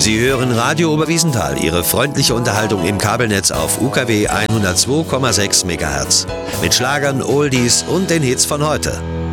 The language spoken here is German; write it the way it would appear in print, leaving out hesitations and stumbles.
Sie hören Radio Oberwiesenthal, Ihre freundliche Unterhaltung im Kabelnetz auf UKW 102,6 MHz. Mit Schlagern, Oldies und den Hits von heute.